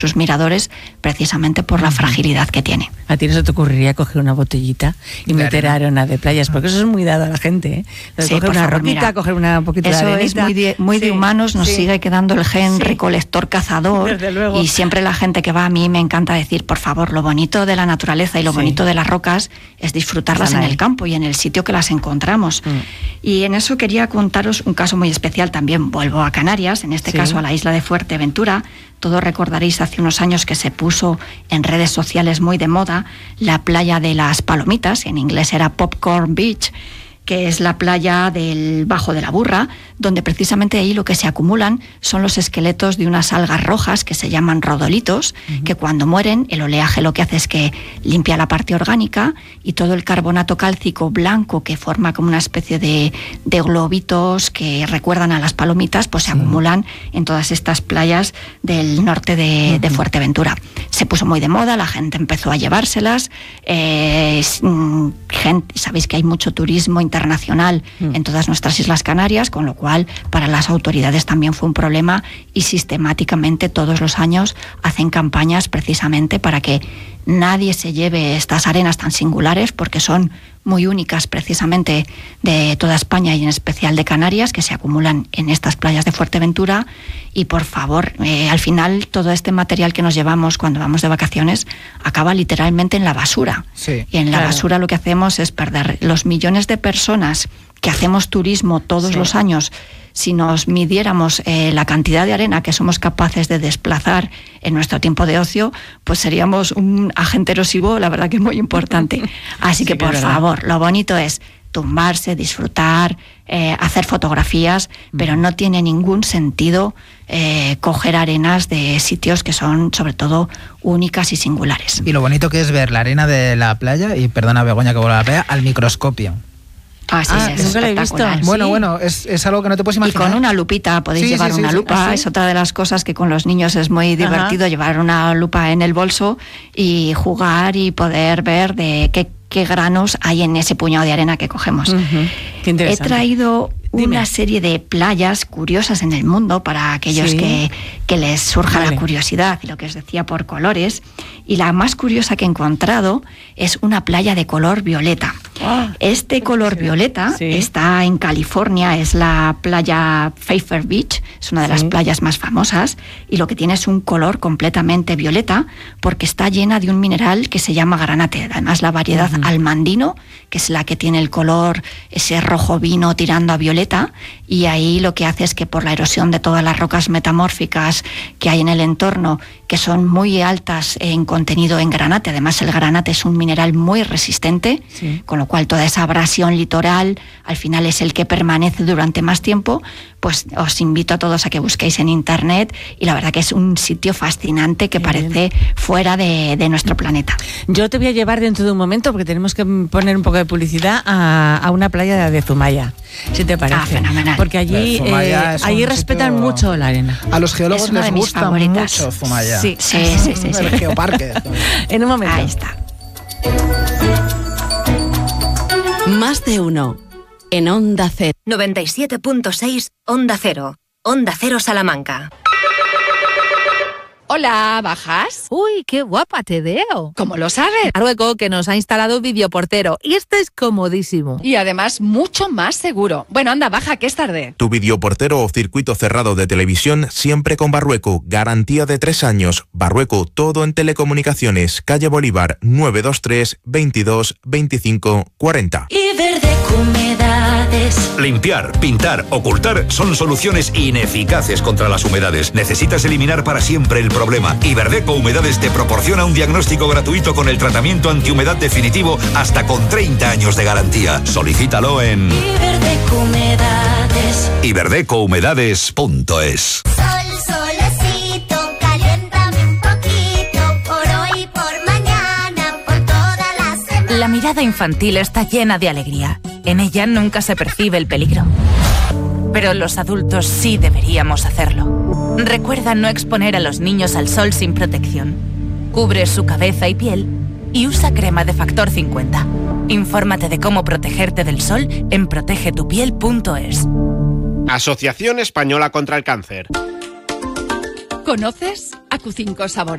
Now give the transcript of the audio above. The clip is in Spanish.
sus miradores, precisamente por la fragilidad que tiene. ¿A ti no se te ocurriría coger una botellita y meter arena de playas? Porque eso es muy dado a la gente, ¿eh? Sí, coger una favor, roquita, mira, coger una poquito de eso arenita. es muy de humanos, nos sigue quedando el gen recolector-cazador. Desde luego. Y siempre la gente que va, a mí me encanta decir, por favor, lo bonito de la naturaleza y lo bonito de las rocas es disfrutarlas en el campo y en el sitio que las encontramos. Y en eso quería contaros un caso muy especial también. Vuelvo a Canarias, en este caso a la isla de Fuerteventura. Todos recordaréis hace unos años que se puso en redes sociales muy de moda la playa de las Palomitas, en inglés era Popcorn Beach, que es la playa del Bajo de la Burra, donde precisamente ahí lo que se acumulan son los esqueletos de unas algas rojas que se llaman rodolitos, que cuando mueren el oleaje lo que hace es que limpia la parte orgánica y todo el carbonato cálcico blanco que forma como una especie de globitos que recuerdan a las palomitas, pues se acumulan en todas estas playas del norte de Fuerteventura. Se puso muy de moda, la gente empezó a llevárselas, sabéis que hay mucho turismo internacional en todas nuestras Islas Canarias, con lo cual para las autoridades también fue un problema y sistemáticamente todos los años hacen campañas precisamente para que nadie se lleve estas arenas tan singulares, porque son muy únicas precisamente de toda España y en especial de Canarias, que se acumulan en estas playas de Fuerteventura. Y por favor, al final todo este material que nos llevamos cuando vamos de vacaciones acaba literalmente en la basura. Y en la basura lo que hacemos es perder los millones de personas que hacemos turismo todos los años. Si nos midiéramos la cantidad de arena que somos capaces de desplazar en nuestro tiempo de ocio, pues seríamos un agente erosivo, la verdad que muy importante. Así que por favor, lo bonito es tumbarse, disfrutar, hacer fotografías, pero no tiene ningún sentido coger arenas de sitios que son sobre todo únicas y singulares. Y lo bonito que es ver la arena de la playa, y perdona Begoña que vuelva a la playa, al microscopio. Es espectacular. Bueno, es algo que no te puedes imaginar. Y con una lupita, podéis llevar una lupa. Es otra de las cosas que con los niños es muy divertido, llevar una lupa en el bolso y jugar y poder ver de qué granos hay en ese puñado de arena que cogemos. Qué interesante. He traído una serie de playas curiosas en el mundo para aquellos que les surja la curiosidad, y lo que os decía por colores. Y la más curiosa que he encontrado es una playa de color violeta. Este color violeta está en California, es la playa Pfeiffer Beach, es una de las playas más famosas, y lo que tiene es un color completamente violeta porque está llena de un mineral que se llama granate. Además, la variedad almandino, que es la que tiene el color ese rojo vino tirando a violeta, y ahí lo que hace es que por la erosión de todas las rocas metamórficas que hay en el entorno, que son muy altas en contenido en granate, además el granate es un mineral muy resistente, con lo cual toda esa abrasión litoral al final es el que permanece durante más tiempo. Pues os invito a todos a que busquéis en internet, y la verdad que es un sitio fascinante que parece fuera de nuestro planeta. Yo te voy a llevar dentro de un momento, porque tenemos que poner un poco de publicidad a una playa de Zumaya, si te parece. Fenomenal. Porque allí respetan mucho la arena. A los geólogos les gusta mucho Zumaya. Sí. El geoparque. En un momento. Ahí está. Más de uno. En Onda Cero. 97.6 Onda Cero. Onda Cero Salamanca. Hola, ¿bajas? Uy, qué guapa te veo. ¿Cómo lo sabes? Marruecos, que nos ha instalado videoportero, y este es comodísimo. Y además mucho más seguro. Bueno, anda, baja, que es tarde. Tu videoportero o circuito cerrado de televisión siempre con Barrueco. Garantía de 3 años. Barrueco, todo en telecomunicaciones. Calle Bolívar, 923 22 25 40. Y Verdeco Humedades. Limpiar, pintar, ocultar son soluciones ineficaces contra las humedades. Necesitas eliminar para siempre el problema. Y Verdeco Humedades te proporciona un diagnóstico gratuito con el tratamiento antihumedad definitivo hasta con 30 años de garantía. Solicítalo en Iberdeco Humedades. iberdecohumedades.es. Solecito, caliéntame un poquito, por hoy, por mañana, por toda la semana. La mirada infantil está llena de alegría. En ella nunca se percibe el peligro. Pero los adultos sí deberíamos hacerlo. Recuerda no exponer a los niños al sol sin protección. Cubre su cabeza y piel y usa crema de factor 50. Infórmate de cómo protegerte del sol en protegetupiel.es. Asociación Española contra el Cáncer. ¿Conoces Acu5 Sabores?